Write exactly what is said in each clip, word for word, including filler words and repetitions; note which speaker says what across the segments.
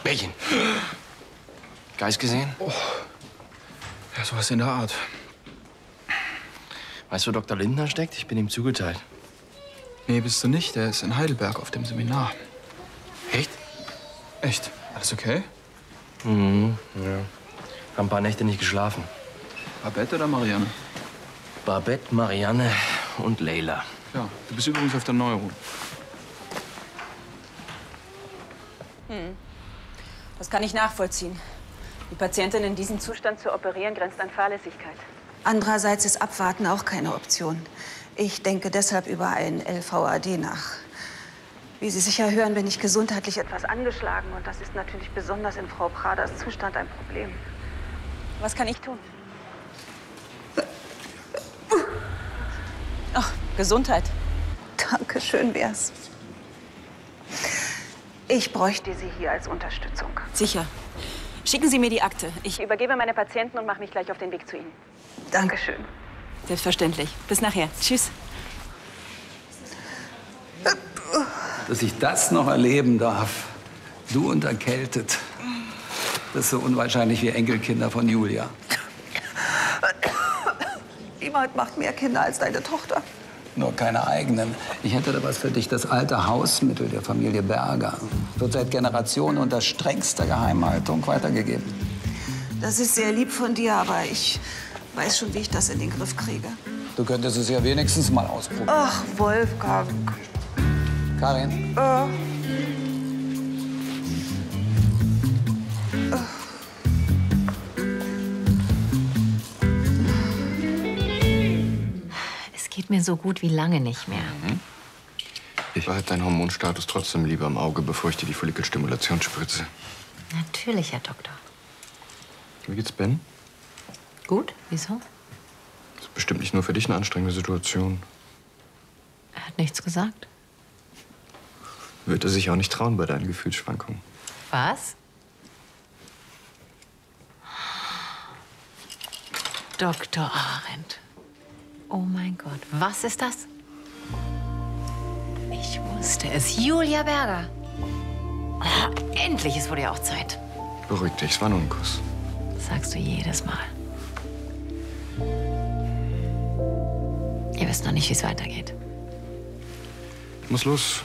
Speaker 1: Bärchen. Geist gesehen?
Speaker 2: Oh. Ja, sowas in der Art.
Speaker 1: Weißt du, wo Doktor Lindner steckt? Ich bin ihm zugeteilt.
Speaker 2: Nee, bist du nicht. Der ist in Heidelberg auf dem Seminar.
Speaker 1: Echt?
Speaker 2: Echt? Alles okay?
Speaker 1: Mhm, ja. Hab ein paar Nächte nicht geschlafen.
Speaker 2: Babette oder Marianne?
Speaker 1: Babette, Marianne und Leila.
Speaker 2: Ja, du bist übrigens auf der Neuro.
Speaker 3: Hm. Das kann ich nachvollziehen. Die Patientin in diesem Zustand zu operieren, grenzt an Fahrlässigkeit.
Speaker 4: Andererseits ist Abwarten auch keine Option. Ich denke deshalb über ein L V A D nach. Wie Sie sicher hören, bin ich gesundheitlich etwas angeschlagen. Und das ist natürlich besonders in Frau Praders Zustand ein Problem.
Speaker 3: Was kann ich tun? Ach, Gesundheit.
Speaker 4: Danke, schön wär's. Ich bräuchte Sie hier als Unterstützung.
Speaker 3: Sicher. Schicken Sie mir die Akte. Ich übergebe meine Patienten und mache mich gleich auf den Weg zu Ihnen.
Speaker 4: Dankeschön.
Speaker 3: Selbstverständlich. Bis nachher. Tschüss.
Speaker 5: Dass ich das noch erleben darf. Du und erkältet. Das ist so unwahrscheinlich wie Enkelkinder von Julia.
Speaker 4: Niemand macht mehr Kinder als deine Tochter.
Speaker 5: Nur keine eigenen. Ich hätte da was für dich. Das alte Hausmittel der Familie Berger wird seit Generationen unter strengster Geheimhaltung weitergegeben.
Speaker 4: Das ist sehr lieb von dir, aber ich weiß schon, wie ich das in den Griff kriege.
Speaker 5: Du könntest es ja wenigstens mal ausprobieren.
Speaker 4: Ach, Wolfgang.
Speaker 5: Karin?
Speaker 4: Äh.
Speaker 6: Es geht mir so gut wie lange nicht mehr.
Speaker 1: Mhm. Ich behalte deinen Hormonstatus trotzdem lieber im Auge, bevor ich dir die Follikelstimulation spritze.
Speaker 6: Natürlich, Herr Doktor.
Speaker 1: Wie geht's Ben?
Speaker 6: Gut, wieso?
Speaker 1: Das ist bestimmt nicht nur für dich eine anstrengende Situation.
Speaker 6: Er hat nichts gesagt.
Speaker 1: Wird er sich auch nicht trauen bei deinen Gefühlsschwankungen.
Speaker 6: Was? Doktor Arendt. Oh mein Gott, was ist das? Ich wusste es. Julia Berger. Ah, endlich, es wurde ja auch Zeit.
Speaker 1: Beruhig dich, es war nur ein Kuss.
Speaker 6: Das sagst du jedes Mal. Ihr wisst noch nicht, wie es weitergeht.
Speaker 1: Ich muss los.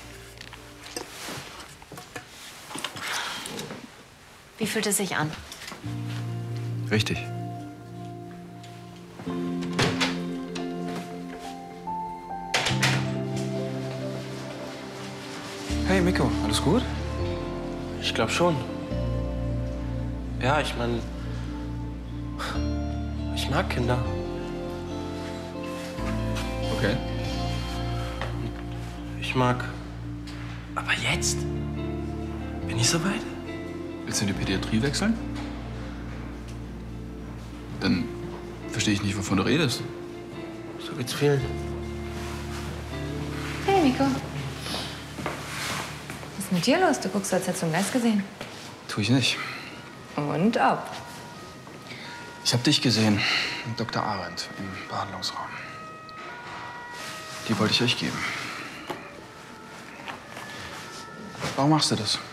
Speaker 6: Wie fühlt es sich an?
Speaker 1: Richtig.
Speaker 2: Hey, Miko, alles gut?
Speaker 7: Ich glaube schon. Ja, ich meine, ich mag Kinder.
Speaker 2: Okay.
Speaker 7: Ich mag. Aber jetzt? Bin ich soweit?
Speaker 2: Willst du in die Pädiatrie wechseln? Dann verstehe ich nicht, wovon du redest.
Speaker 7: So geht's vielen.
Speaker 8: Hey, Miko. Was ist mit dir los? Du guckst, als hättest du einen Geist gesehen.
Speaker 2: Tu ich nicht.
Speaker 8: Und ob.
Speaker 2: Ich habe dich gesehen mit Doktor Arendt im Behandlungsraum. Die wollte ich euch geben. Warum machst du das?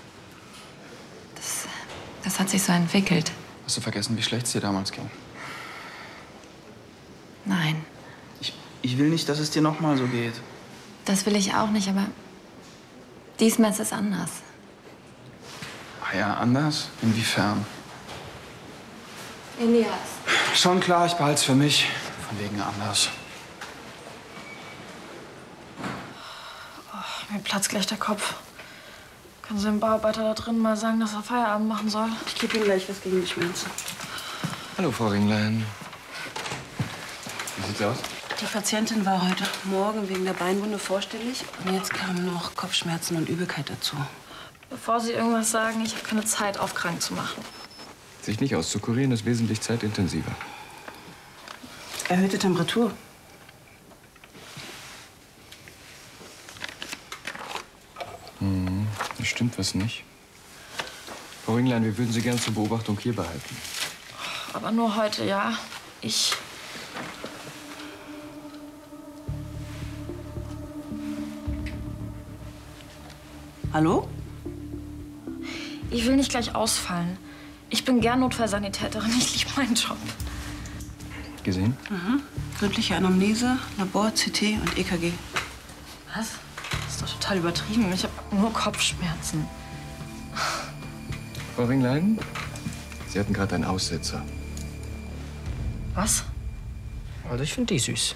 Speaker 8: Das, das hat sich so entwickelt.
Speaker 2: Hast du vergessen, wie schlecht es dir damals ging?
Speaker 8: Nein,
Speaker 9: Ich, ich will nicht, dass es dir noch mal so geht.
Speaker 8: das will ich auch nicht, aber diesmal ist es anders.
Speaker 2: Ah ja, anders? Inwiefern?
Speaker 8: Elias.
Speaker 2: Schon klar, ich behalte es für mich. Von wegen anders.
Speaker 10: Mir platzt gleich der Kopf. Können Sie dem Bauarbeiter da drin mal sagen, dass er Feierabend machen soll?
Speaker 3: Ich gebe ihm gleich was gegen die Schmerzen.
Speaker 1: Hallo, Frau Ringlein. Wie sieht's aus?
Speaker 3: Die Patientin war heute Morgen wegen der Beinwunde vorstellig. Und jetzt kamen noch Kopfschmerzen und Übelkeit dazu.
Speaker 10: Bevor Sie irgendwas sagen, ich habe keine Zeit, auf krank zu machen.
Speaker 1: Sich nicht auszukurieren ist wesentlich zeitintensiver.
Speaker 3: Erhöhte Temperatur.
Speaker 1: Hm, da stimmt was nicht. Frau Ringlein, wir würden Sie gern zur Beobachtung hier behalten.
Speaker 10: Aber nur heute, ja. Ich.
Speaker 3: Hallo?
Speaker 10: Ich will nicht gleich ausfallen. Ich bin gern Notfallsanitäterin. Ich liebe meinen Job.
Speaker 1: Gesehen?
Speaker 4: Mhm. Gründliche Anamnese, Labor, C T und E K G.
Speaker 10: Was? Das ist doch total übertrieben. Ich habe nur Kopfschmerzen.
Speaker 1: Frau Ringlein, Sie hatten gerade einen Aussetzer.
Speaker 10: Was?
Speaker 7: Also ich finde die süß.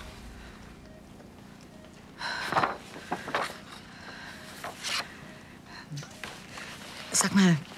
Speaker 6: Sag mal,